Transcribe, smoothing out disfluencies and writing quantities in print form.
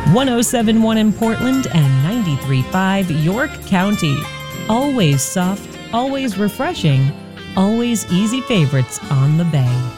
107.1 in Portland and 93.5 York County. Always soft, always refreshing, always easy favorites on the Bay.